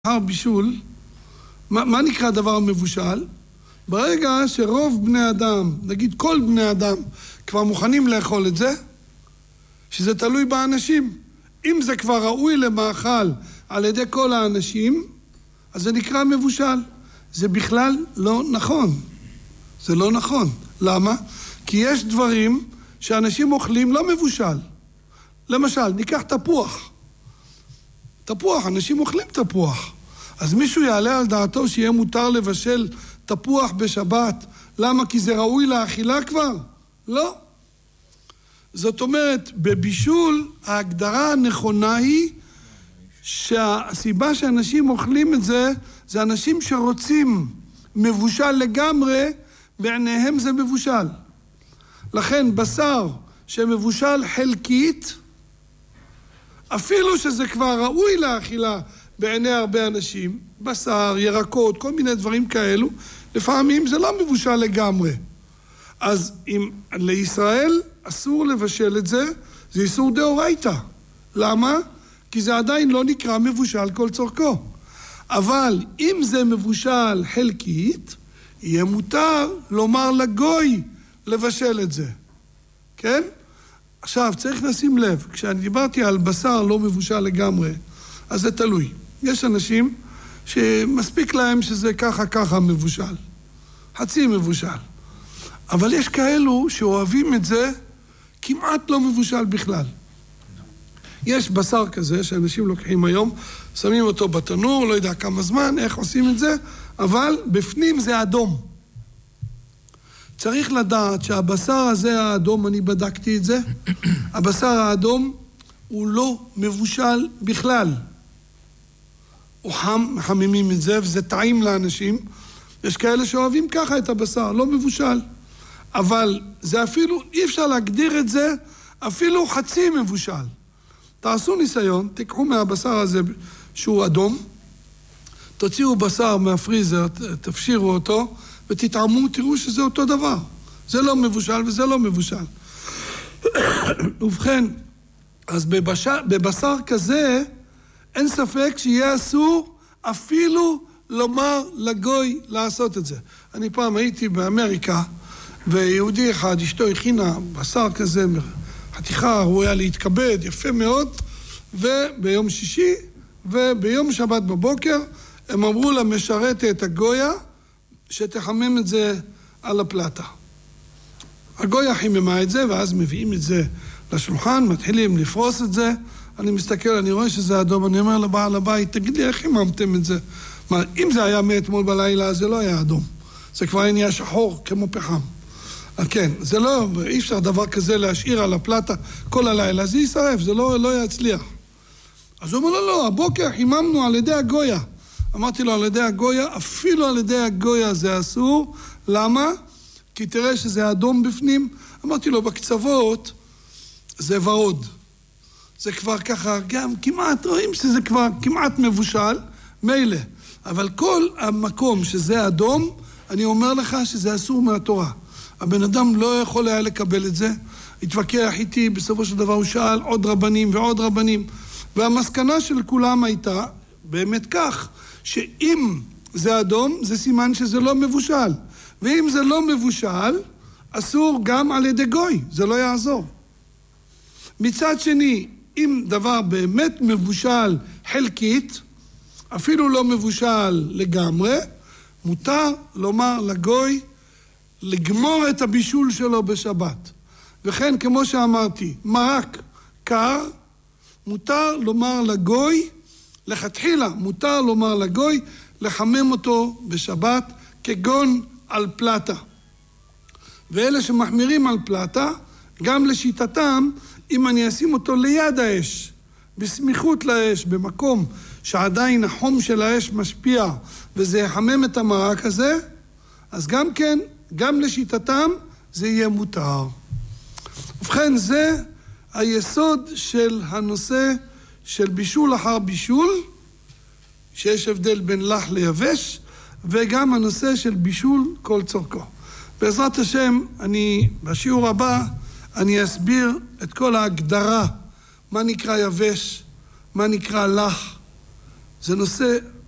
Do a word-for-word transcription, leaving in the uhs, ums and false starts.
אחר בישול, מה, מה נקרא דבר מבושל? ברגע שרוב בני אדם, נגיד כל בני אדם, כבר מוכנים לאכול את זה, שזה תלוי באנשים. אם זה כבר ראוי למאכל על ידי כל האנשים, אז זה נקרא מבושל. זה בכלל לא נכון. זה לא נכון. למה? כי יש דברים שאנשים אוכלים לא מבושל. למשל, ניקח תפוח. תפוח, אנשים אוכלים תפוח. אז מישהו יעלה על דעתו שיהיה מותר לבשל תפוח בשבת. למה? כי זה ראוי לאכילה כבר? לא. זאת אומרת, בבישול ההגדרה הנכונה היא שהסיבה שאנשים אוכלים את זה, זה אנשים שרוצים מבושל לגמרי, בעיניהם זה מבושל. לכן בשר שמבושל חלקית, אפילו שזה כבר ראוי לאכילה בעיני הרבה אנשים, בשר, ירקות, כל מיני דברים כאלו, לפעמים זה לא מבושל לגמרי. אז אם לישראל אסור לבשל את זה, זה איסור דאורייתא. למה? כי זה עדיין לא נקרא מבושל כל צורכו. אבל אם זה מבושל חלקית, יהיה מותר לומר לגוי לבשל את זה. כן? עכשיו, צריך לשים לב, כשאני דיברתי על בשר לא מבושל לגמרי, אז זה תלוי. יש אנשים שמספיק להם שזה ככה ככה מבושל. חצי מבושל. אבל יש כאלו שאוהבים את זה כמעט לא מבושל בכלל. יש בשר כזה שאנשים לוקחים היום, שמים אותו בתנור, לא יודע כמה זמן, איך עושים את זה, אבל בפנים זה אדום. צריך לדעת שהבשר הזה האדום, אני בדקתי את זה, הבשר האדום הוא לא מבושל בכלל. הוא חם, מחממים את זה, וזה טעים לאנשים. יש כאלה שאוהבים ככה את הבשר, לא מבושל. אבל זה אפילו, אי אפשר להגדיר את זה, אפילו חצי מבושל. תעשו ניסיון, תיקחו מהבשר הזה שהוא אדום, תוציאו בשר מהפריזר, תפשירו אותו, ותתעמו, תראו שזה אותו דבר. זה לא מבושל וזה לא מבושל. ובכן, אז בבשר, בבשר כזה, אין ספק שיהיה אסור אפילו לומר לגוי לעשות את זה. אני פעם הייתי באמריקה, ויהודי אחד, אשתו הכינה בשר כזה, חתיכה, הוא היה להתכבד, יפה מאוד, וביום שישי, וביום שבת בבוקר, הם אמרו לה, משרתת הגויה, שתחמם את זה על הפלטה. הגויה חיממה את זה, ואז מביאים את זה לשולחן, מתחילים לפרוס את זה, אני מסתכל, אני רואה שזה אדום, אני אומר לבעל הבית, תגיד לי, איך חיממתם את זה? מה, אם זה היה מאתמול בלילה, זה לא היה אדום. זה כבר נהיה שחור כמו פחם. כן, זה לא, אי אפשר דבר כזה להשאיר על הפלטה כל הלילה, זה יישרף, זה לא, לא יצליח. אז הוא אומר, לא, לא, הבוקר חיממנו על ידי הגויה. אמרתי לו, על ידי הגויה, אפילו על ידי הגויה זה אסור. למה? כי תראה שזה אדום בפנים. אמרתי לו, בקצוות זה ורוד. זה כבר ככה, גם כמעט, רואים שזה כבר כמעט מבושל, מילא. אבל כל המקום שזה אדום, אני אומר לך שזה אסור מהתורה. הבן אדם לא יכול היה לקבל את זה. התווכח איתי, בסופו של דבר הוא שאל עוד רבנים ועוד רבנים. והמסקנה של כולם הייתה, באמת כך, שאם זה אדום, זה סימן שזה לא מבושל. ואם זה לא מבושל, אסור גם על ידי גוי, זה לא יעזור. מצד שני, אם דבר באמת מבושל חלקית, אפילו לא מבושל לגמרי, מותר לומר לגוי, לגמור את הבישול שלו בשבת. וכן, כמו שאמרתי, מרק קר, מותר לומר לגוי, לכתחילה, מותר לומר לגוי, לחמם אותו בשבת, כגון על פלטה. ואלה שמחמירים על פלטה, גם לשיטתם, אם אני אשים אותו ליד האש, בסמיכות לאש, במקום שעדיין החום של האש משפיע, וזה יחמם את המרק הזה, אז גם כן, גם לשיטתם, זה יהיה מותר. ובכן, זה היסוד של הנושא של בישול אחר בישול, שיש הבדל בין לח ליבש, וגם הנושא של בישול כל צורכו. בעזרת השם, אני, בשיעור הבא, אני אסביר את כל ההגדרה, מה נקרא יבש, מה נקרא לח. זה נושא